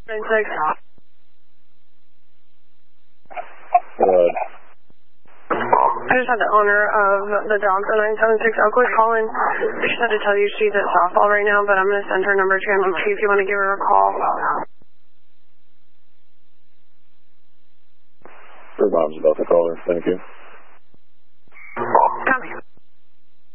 96. I just had the owner of the dog, the 976 Oakwood, calling. She said to tell you she's at softball right now, but I'm going to send her number to him and see if you want to give her a call. Her mom's about to call her. Thank you.